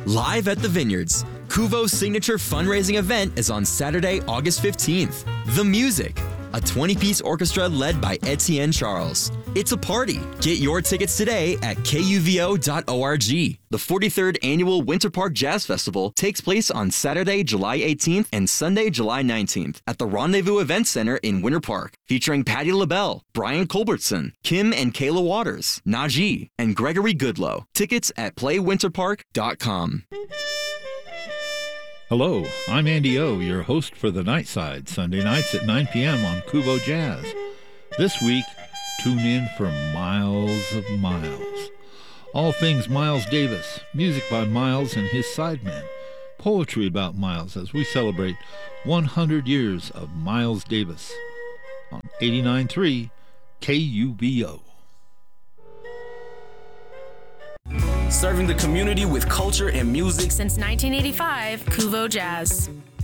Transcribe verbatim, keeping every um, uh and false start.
Live at the Vineyards. Kuvo's signature fundraising event is on Saturday, August fifteenth. The Music, a twenty-piece orchestra led by Etienne Charles. It's a party. Get your tickets today at K U V O dot org. The forty-third Annual Winter Park Jazz Festival takes place on Saturday, July eighteenth and Sunday, July nineteenth at the Rendezvous Event Center in Winter Park, featuring Patti LaBelle, Brian Culbertson, Kim and Kayla Waters, Najee, and Gregory Goodlow. Tickets at play winter park dot com. Hello, I'm Andy O, your host for The Nightside, Sunday nights at nine p.m. on Kuvo Jazz. This week, tune in for Miles of Miles. All things Miles Davis, music by Miles and his sidemen, poetry about Miles as we celebrate one hundred years of Miles Davis on eighty-nine point three K U V O. Serving the community with culture and music since nineteen eighty-five, Kuvo Jazz.